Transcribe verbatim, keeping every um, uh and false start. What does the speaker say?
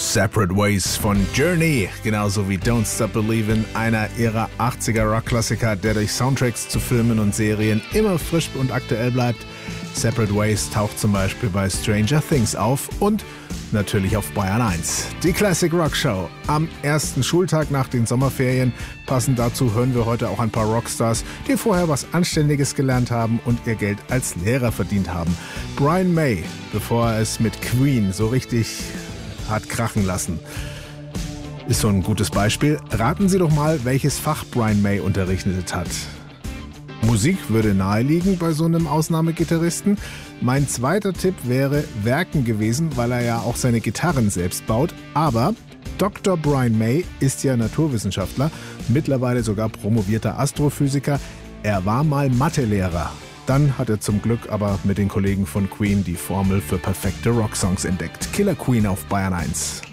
Separate Ways von Journey, genauso wie Don't Stop Believin', einer ihrer achtziger Rockklassiker, der durch Soundtracks zu Filmen und Serien immer frisch und aktuell bleibt. Separate Ways taucht zum Beispiel bei Stranger Things auf und natürlich auf Bayern eins. Die Classic Rock Show am ersten Schultag nach den Sommerferien. Passend dazu hören wir heute auch ein paar Rockstars, die vorher was Anständiges gelernt haben und ihr Geld als Lehrer verdient haben. Brian May, bevor er es mit Queen so richtig hat krachen lassen, ist so ein gutes Beispiel. Raten Sie doch mal, welches Fach Brian May unterrichtet hat. Musik würde naheliegen bei so einem Ausnahmegitarristen. Mein zweiter Tipp wäre Werken gewesen, weil er ja auch seine Gitarren selbst baut. Aber Doktor Brian May ist ja Naturwissenschaftler, mittlerweile sogar promovierter Astrophysiker. Er war mal Mathelehrer. Dann hat er zum Glück aber mit den Kollegen von Queen die Formel für perfekte Rocksongs entdeckt. Killer Queen auf Bayern eins.